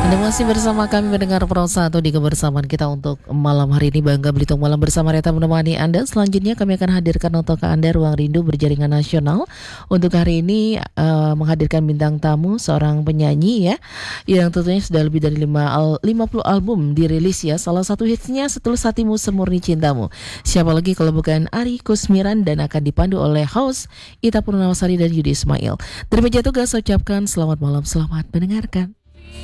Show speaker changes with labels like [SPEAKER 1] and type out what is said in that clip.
[SPEAKER 1] Anda masih bersama kami mendengar Pro 1 di kebersamaan kita untuk malam hari ini. Bangga Belitung Malam bersama Reta menemani Anda. Selanjutnya kami akan hadirkan untuk Anda Ruang Rindu Berjaringan Nasional. Untuk hari ini menghadirkan bintang tamu seorang penyanyi ya, yang tentunya sudah lebih dari 50 album dirilis ya. Salah satu hitsnya Setulus Hatimu Semurni Cintamu. Siapa lagi kalau bukan Ari Kusmiran, dan akan dipandu oleh host Ita Purnamasari dan Yudi Ismail. Terima kasih tugas, ucapkan selamat malam, selamat mendengarkan.